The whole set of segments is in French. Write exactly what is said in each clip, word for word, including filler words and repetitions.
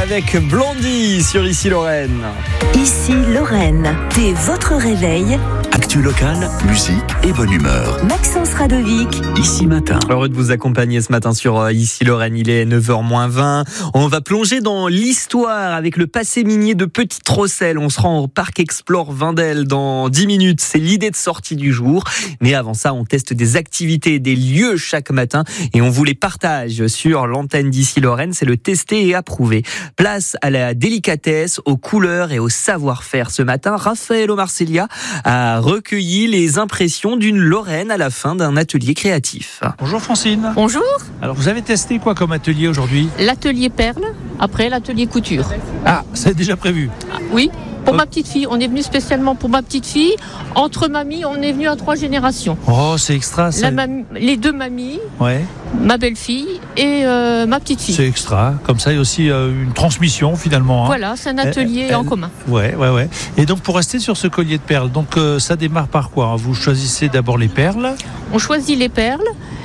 avec Blondie sur Ici Lorraine. Ici Lorraine, dès votre réveil. Actu locale, musique et bonne humeur. Maxence Radovic. Ici Matin. Heureux de vous accompagner ce matin sur Ici Lorraine. Il est neuf heures moins vingt. On va plonger dans l'histoire avec le passé minier de Petite Rosselle. On se rend au parc Explore Vindel dans dix minutes. C'est l'idée de sortie du jour. Mais avant ça, on teste des activités, des lieux chaque matin et on vous les partage sur l'antenne d'Ici Lorraine. C'est le tester et approuver. Place à la délicatesse, aux couleurs et au savoir-faire. Ce matin, Raphaël Marcellia a recueilli les impressions d'une Lorraine à la fin d'un atelier créatif. Bonjour Francine. Bonjour. Alors vous avez testé quoi comme atelier aujourd'hui ? L'atelier perle, après l'atelier couture. Ah, c'est déjà prévu ? Ah, oui, pour oh. ma petite fille. On est venu spécialement pour ma petite fille. Entre mamies, on est venu à trois générations. Oh, c'est extra ça. La mamie, les deux mamies, ouais. Ma belle-fille et euh, ma petite fille. C'est extra. Comme ça, il y a aussi euh, une transmission finalement. Hein. Voilà, c'est un atelier elle, en elle... commun. Ouais, ouais, ouais. Et donc pour rester sur ce collier de perles, donc euh, ça démarre par quoi ? Hein ? Vous choisissez d'abord les perles. On choisit les perles.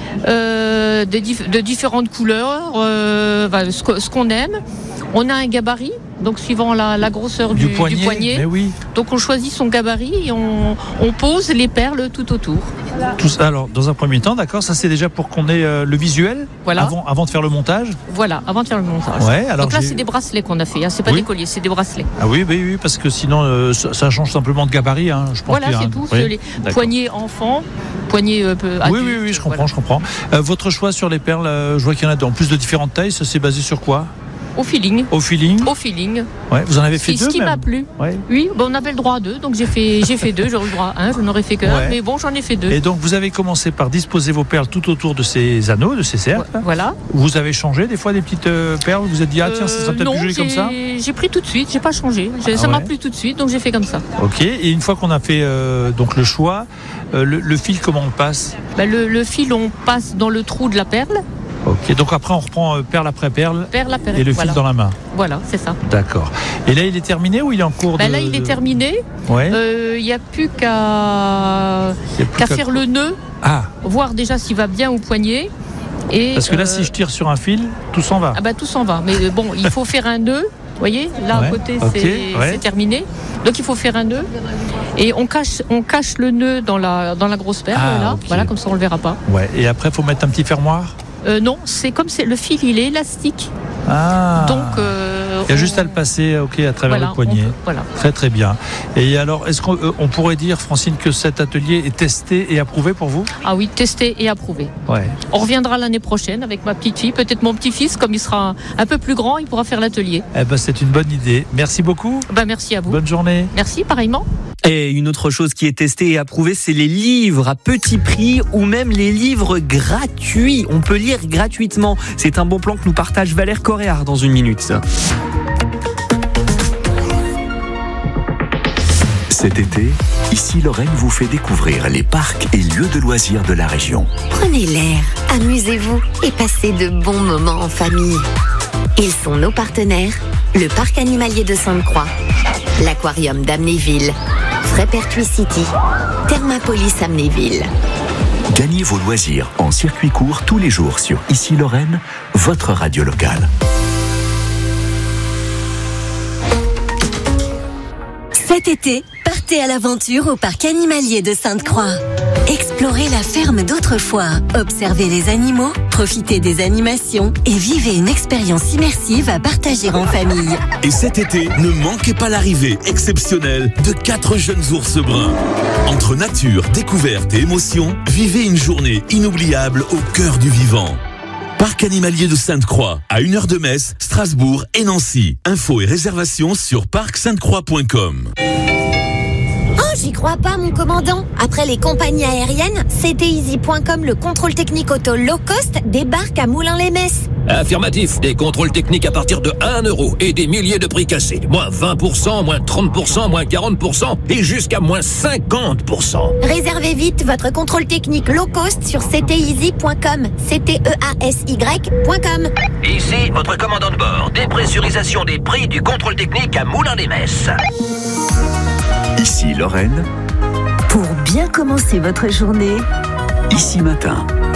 Euh, de, dif- de différentes couleurs, euh, bah, ce, que, ce qu'on aime. On a un gabarit, donc suivant la, la grosseur du, du poignet. Du poignet. Mais oui. Donc on choisit son gabarit et on, on pose les perles tout autour. Tout ça, alors, dans un premier temps, d'accord, ça c'est déjà pour qu'on ait euh, le visuel voilà. avant, avant de faire le montage. Voilà, avant de faire le montage. Ouais, alors donc là, j'ai... c'est des bracelets qu'on a fait, hein. C'est pas oui. des colliers, c'est des bracelets. Ah oui, oui, oui, parce que sinon, euh, ça, ça change simplement de gabarit, hein, je pense. Voilà, c'est hein. tout. Oui. Les poignées enfants, poignées euh, peu adultes. Oui, oui, oui, je comprends, voilà. je comprends. Euh, votre choix sur les perles, euh, je vois qu'il y en a en plus de différentes tailles, ça c'est basé sur quoi ? Au feeling. Au feeling. Au feeling. Ouais, vous en avez fait c'est deux ce qui même. m'a plu. Ouais. Oui, bon, on avait le droit à deux, donc j'ai fait, j'ai fait deux. J'aurais eu le droit à un, je n'aurais fait qu'un, ouais. Mais bon, j'en ai fait deux. Et donc vous avez commencé par disposer vos perles tout autour de ces anneaux, de ces cercles. Voilà. Vous avez changé des fois des petites euh, perles. Vous vous êtes dit ah tiens, ça serait peut-être euh, plus joli comme ça. J'ai pris tout de suite, j'ai pas changé. J'ai, ah, ça ouais. m'a plu tout de suite, donc j'ai fait comme ça. Ok. Et une fois qu'on a fait euh, donc le choix, euh, le, le fil comment on le passe ? Bah, le, le fil on passe dans le trou de la perle. Ok, donc après on reprend euh, perle après perle, perle, à perle et le voilà. fil dans la main. Voilà, c'est ça. D'accord. Et là il est terminé ou il est en cours ben de... Là il est terminé. Ouais. Il n'y a plus qu'à, plus qu'à, qu'à faire le nœud, ah. voir déjà s'il va bien au poignet. Et, Parce que là euh... si je tire sur un fil, tout s'en va. Ah bah tout s'en va. Mais bon, il faut faire un nœud. Vous voyez, là ouais. à côté okay. c'est, ouais. c'est terminé. Donc il faut faire un nœud. Et on cache, on cache le nœud dans la, dans la grosse perle. Ah, là. Okay. Voilà, comme ça on ne le verra pas. Ouais. Et après il faut mettre un petit fermoir. Euh, non, c'est comme c'est, le fil il est élastique. Ah. Donc euh, il y a on... juste à le passer ok, à travers voilà, le poignet. peut, voilà. Très très bien. Et alors, est-ce qu'on euh, on pourrait dire, Francine, que cet atelier est testé et approuvé pour vous ? Ah oui, testé et approuvé. Ouais. On reviendra l'année prochaine avec ma petite fille, peut-être mon petit-fils, comme il sera un peu plus grand, il pourra faire l'atelier. Eh ben, c'est une bonne idée. Merci beaucoup. Ben, merci à vous. Bonne journée. Merci, pareillement. Et une autre chose qui est testée et approuvée, c'est les livres à petit prix ou même les livres gratuits. On peut lire gratuitement. C'est un bon plan que nous partage Valère Coréard dans une minute. Cet été, Ici Lorraine vous fait découvrir les parcs et lieux de loisirs de la région. Prenez l'air, amusez-vous et passez de bons moments en famille. Ils sont nos partenaires, le parc animalier de Sainte-Croix, l'aquarium d'Amnéville, Frépertuis City, Thermapolis Amnéville. Gagnez vos loisirs en circuit court tous les jours sur Ici Lorraine, votre radio locale. Cet été, partez à l'aventure au parc animalier de Sainte-Croix. Explorez la ferme d'autrefois, observez les animaux, profitez des animations et vivez une expérience immersive à partager en famille. Et cet été, ne manquez pas l'arrivée exceptionnelle de quatre jeunes ours bruns. Entre nature, découverte et émotion, vivez une journée inoubliable au cœur du vivant. Parc animalier de Sainte-Croix, à une heure de Metz, Strasbourg et Nancy. Infos et réservations sur parc sainte croix point com. J'y crois pas, mon commandant. Après les compagnies aériennes, C T Easy point com, le contrôle technique auto low cost, débarque à Moulins-les-Metz. Affirmatif, des contrôles techniques à partir de un euro et des milliers de prix cassés. Moins vingt pour cent, moins trente pour cent, moins quarante pour cent et jusqu'à moins cinquante pour cent. Réservez vite votre contrôle technique low cost sur C T Easy point com. C T E A S Y point com. Ici, votre commandant de bord. Dépressurisation des prix du contrôle technique à Moulins-les-Metz. Ici Lorraine. Pour bien commencer votre journée, Ici Matin.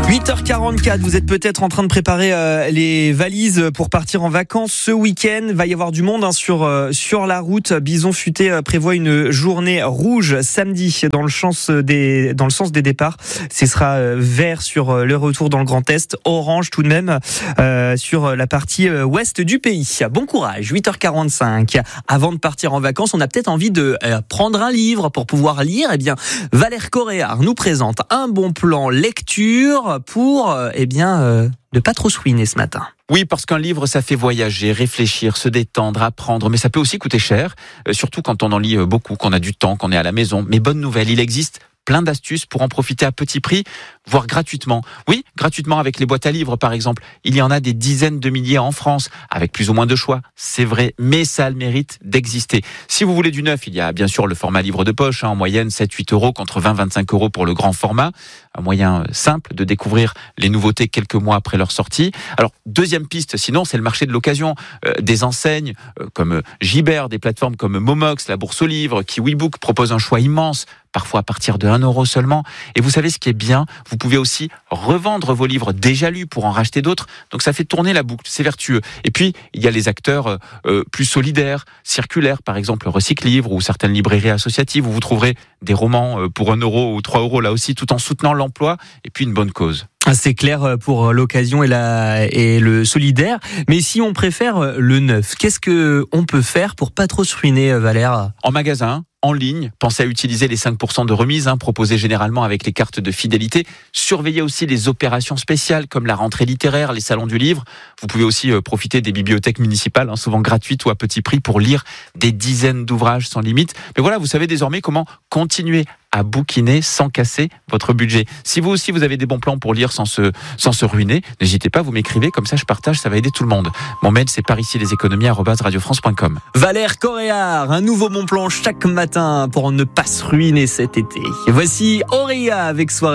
huit heures quarante-quatre, vous êtes peut-être en train de préparer euh, les valises pour partir en vacances ce week-end. Va y avoir du monde hein, sur euh, sur la route. Bison Futé euh, prévoit une journée rouge samedi dans le sens des dans le sens des départs. Ce sera euh, vert sur euh, le retour dans le Grand Est, orange tout de même euh, sur la partie euh, ouest du pays. Bon courage. huit heures quarante-cinq. Avant de partir en vacances, on a peut-être envie de euh, prendre un livre pour pouvoir lire. Eh bien, Valère Coréard nous présente un bon plan lecture pour euh, eh bien euh, ne pas trop se ruiner ce matin. Oui, parce qu'un livre, ça fait voyager, réfléchir, se détendre, apprendre, mais ça peut aussi coûter cher, euh, surtout quand on en lit beaucoup, qu'on a du temps, qu'on est à la maison. Mais bonne nouvelle, il existe plein d'astuces pour en profiter à petit prix, voire gratuitement. Oui, gratuitement avec les boîtes à livres, par exemple. Il y en a des dizaines de milliers en France, avec plus ou moins de choix. C'est vrai, mais ça a le mérite d'exister. Si vous voulez du neuf, il y a bien sûr le format livre de poche, hein, en moyenne sept à huit euros contre vingt à vingt-cinq euros pour le grand format. Un moyen simple de découvrir les nouveautés quelques mois après leur sortie. Alors, deuxième piste, sinon, c'est le marché de l'occasion. Euh, des enseignes euh, comme Gibert, des plateformes comme Momox, la Bourse aux livres, Kiwibook proposent un choix immense, parfois à partir de un euro seulement. Et vous savez ce qui est bien, vous pouvez aussi revendre vos livres déjà lus pour en racheter d'autres. Donc ça fait tourner la boucle, c'est vertueux. Et puis, il y a les acteurs euh, plus solidaires, circulaires, par exemple Recycle Livre ou certaines librairies associatives où vous trouverez des romans euh, pour un euro ou trois euros là aussi, tout en soutenant l'emploi et puis une bonne cause. C'est clair pour l'occasion et, la, et le solidaire. Mais si on préfère le neuf, qu'est-ce qu'on peut faire pour pas trop se ruiner, Valère ? En magasin, en ligne, pensez à utiliser les cinq pour cent de remise hein, proposés généralement avec les cartes de fidélité. Surveillez aussi les opérations spéciales comme la rentrée littéraire, les salons du livre. Vous pouvez aussi euh, profiter des bibliothèques municipales, hein, souvent gratuites ou à petit prix, pour lire des dizaines d'ouvrages sans limite. Mais voilà, vous savez désormais comment continuer à bouquiner sans casser votre budget. Si vous aussi vous avez des bons plans pour lire sans se, sans se ruiner, n'hésitez pas, vous m'écrivez, comme ça je partage, ça va aider tout le monde. Mon mail c'est par ici les économies arobase radio france point com. Valère Coréard, un nouveau bon plan chaque matin pour ne pas se ruiner cet été. Et voici Auréa avec Soirée.